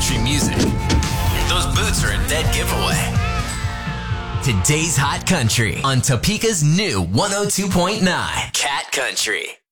country music. Those boots are a dead giveaway. Today's Hot Country on Topeka's new 102.9 Cat Country.